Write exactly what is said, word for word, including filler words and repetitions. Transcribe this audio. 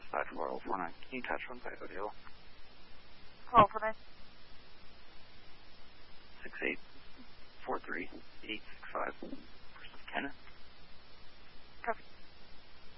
five four zero four nine. Can you touch one five zero? Hello, for nine. Six eight four three eight six five.